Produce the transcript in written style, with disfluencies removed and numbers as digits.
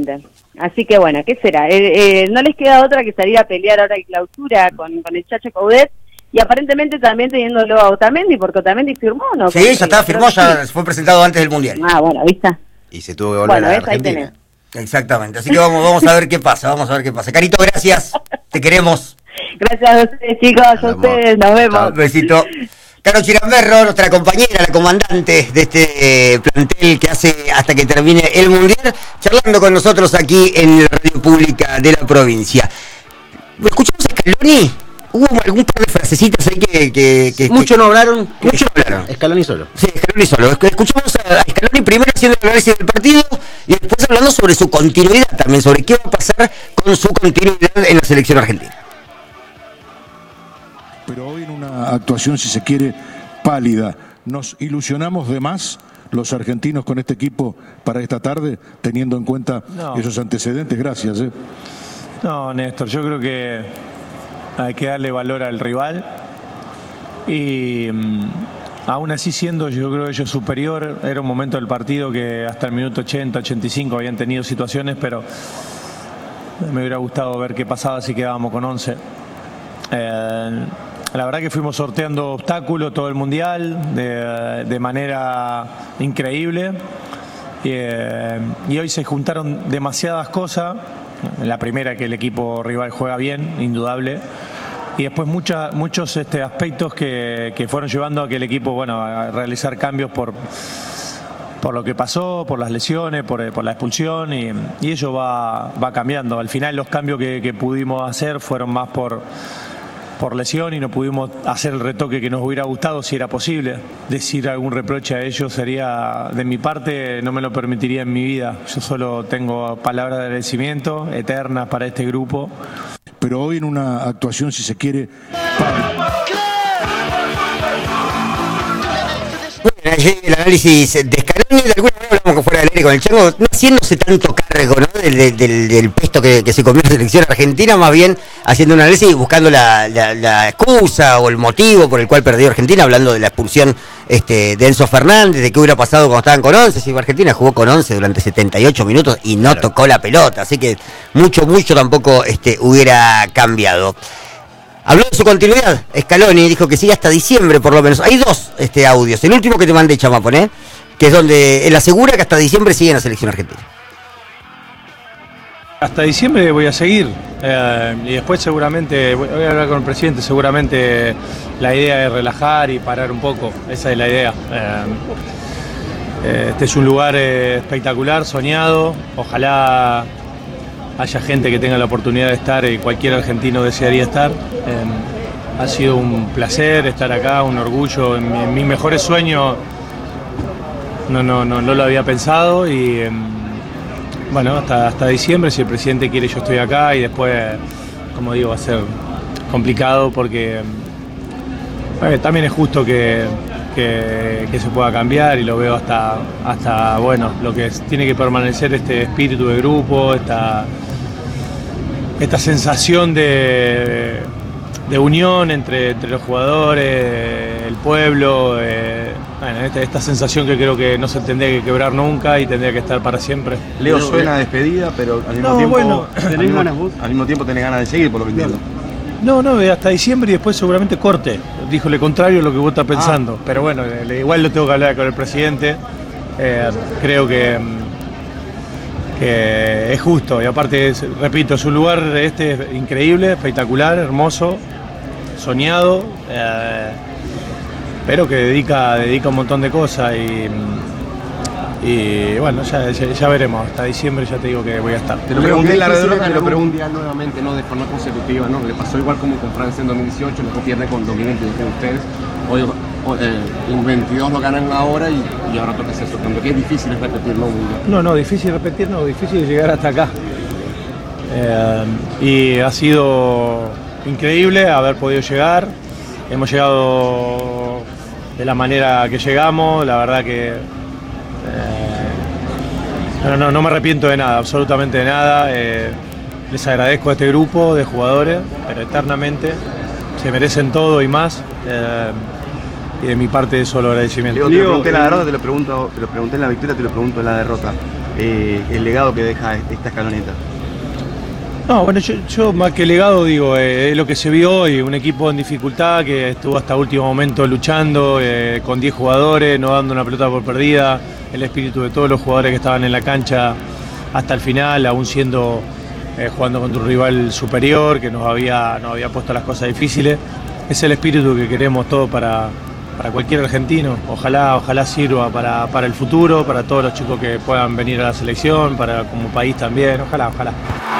Así que bueno, ¿qué será? No les queda otra que salir a pelear ahora en clausura con el Chacho Coudet, y aparentemente también teniéndolo a Otamendi, porque Otamendi firmó, ¿no? Sí, ya estaba, firmó, ya fue presentado antes del Mundial. Ah, bueno, ¿viste? Y se tuvo que volver a Argentina. Exactamente, así que vamos a ver qué pasa, Carito, gracias, te queremos. Gracias a ustedes, chicos, a ustedes, nos vemos. Un besito. Caro Chiramberro, nuestra compañera, la comandante de este plantel que hace hasta que termine el Mundial, charlando con nosotros aquí en la radio pública de la provincia. ¿Escuchamos a Scaloni? Hubo algún par de frasecitas ahí que mucho no hablaron. Scaloni solo. Sí, Scaloni solo. Escuchamos a Scaloni primero haciendo el análisis del partido y después hablando sobre su continuidad también, sobre qué va a pasar con su continuidad en la selección argentina. Pero hoy en una actuación, si se quiere, pálida, nos ilusionamos de más los argentinos con este equipo para esta tarde, teniendo en cuenta esos antecedentes. Gracias. No, Néstor, yo creo que hay que darle valor al rival y aún así siendo yo creo ellos superior, era un momento del partido que hasta el minuto 80, 85 habían tenido situaciones, pero me hubiera gustado ver qué pasaba si quedábamos con 11. La verdad que fuimos sorteando obstáculos todo el Mundial de manera increíble y hoy se juntaron demasiadas cosas. La primera, que el equipo rival juega bien, indudable, y después muchos aspectos que fueron llevando a que el equipo a realizar cambios por lo que pasó, por las lesiones, por la expulsión, y ello va cambiando. Al final los cambios que pudimos hacer fueron más por lesión y no pudimos hacer el retoque que nos hubiera gustado si era posible. Decir algún reproche a ellos sería, de mi parte, no me lo permitiría en mi vida. Yo solo tengo palabras de agradecimiento eternas para este grupo. Pero hoy en una actuación, si se quiere... Bueno, allí el análisis de Scaloni, de alguna manera hablamos que fuera del aire con el Chango, no haciéndose tanto cargo, ¿no?, del pesto que se comió la selección argentina, más bien haciendo un análisis y buscando la excusa o el motivo por el cual perdió Argentina, hablando de la expulsión de Enzo Fernández, de qué hubiera pasado cuando estaban con 11, si Argentina jugó con 11 durante 78 minutos y no tocó la pelota, así que mucho tampoco hubiera cambiado. Habló de su continuidad, Scaloni dijo que sigue hasta diciembre por lo menos. Hay dos audios, el último que te mandé, Chamapo, que es donde él asegura que hasta diciembre sigue en la selección argentina. Hasta diciembre voy a seguir y después seguramente voy a hablar con el presidente, seguramente la idea es relajar y parar un poco, esa es la idea. Este es un lugar espectacular, soñado, ojalá haya gente que tenga la oportunidad de estar y cualquier argentino desearía estar. Ha sido un placer estar acá, un orgullo, en mis mejores sueños no lo había pensado y hasta diciembre, si el presidente quiere, yo estoy acá y después, como digo, va a ser complicado porque también es justo que se pueda cambiar y lo veo hasta lo que tiene que permanecer este espíritu de grupo, esta sensación de unión entre los jugadores, el pueblo, esta sensación que creo que no se tendría que quebrar nunca y tendría que estar para siempre. Leo, suena a despedida, pero al mismo tiempo tenés ganas de seguir, por lo que entiendo. No, hasta diciembre y después seguramente corte. Dijo lo contrario a lo que vos estás pensando. Pero bueno, igual lo tengo que hablar con el presidente. Creo que es justo. Y aparte, repito, es un lugar increíble, espectacular, hermoso, soñado, pero que dedica un montón de cosas y bueno, ya veremos. Hasta diciembre ya te digo que voy a estar. Te lo pregunté en la radio, te lo pregunté nuevamente, no de forma consecutiva, ¿no? Le pasó igual como con Francia en 2018, luego pierde con Dominante de ustedes. Hoy en 22 lo ganan ahora y ahora toca hacer eso. Que es difícil repetirlo. No, difícil repetir, difícil llegar hasta acá. Y ha sido increíble haber podido llegar. Hemos llegado de la manera que llegamos, la verdad que no me arrepiento de nada, absolutamente de nada. Les agradezco a este grupo de jugadores, pero eternamente se merecen todo y más. Y de mi parte solo agradecimiento. Diego, te lo pregunté en la derrota, te lo pregunté en la victoria, te lo pregunto en la derrota. el legado que deja esta escaloneta? No, bueno, yo más que legado digo, es lo que se vio hoy, un equipo en dificultad que estuvo hasta último momento luchando, con 10 jugadores, no dando una pelota por perdida, el espíritu de todos los jugadores que estaban en la cancha hasta el final, aún siendo jugando contra un rival superior que nos había puesto las cosas difíciles. Es el espíritu que queremos todos para cualquier argentino. Ojalá sirva para el futuro, para todos los chicos que puedan venir a la selección, para como país también, ojalá.